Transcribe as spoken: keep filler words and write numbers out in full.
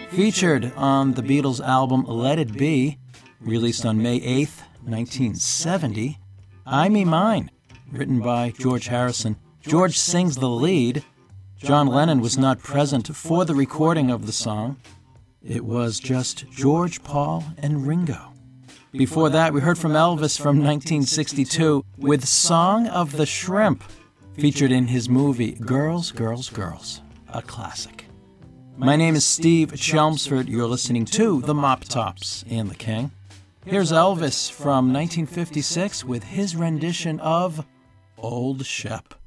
Featured on the Beatles' album Let It Be, released on May eighth, nineteen seventy, I Me Mine, written by George Harrison. George sings the lead. John Lennon was not present for the recording of the song. It was just George, Paul, and Ringo. Before that, we heard from Elvis from nineteen sixty-two with Song of the Shrimp, featured in his movie Girls, Girls, Girls, a classic. My name is Steve Chelmsford. You're listening to The Mop Tops and the King. Here's Elvis from nineteen fifty-six with his rendition of Old Shep.